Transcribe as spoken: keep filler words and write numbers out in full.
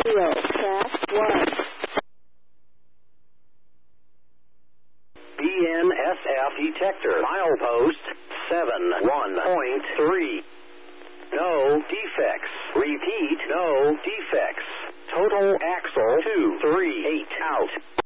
zero, track one. B N S F detector, milepost seven one point three. No defects. Repeat, no defects. Total axle two three eight out.